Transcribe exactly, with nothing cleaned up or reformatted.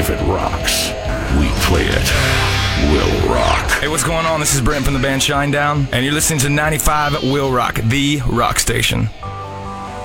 If it rocks, we play it. Will Rock. Hey, what's going on? This is Brent from the band Shinedown, and you're listening to ninety-five Will Rock, the rock station.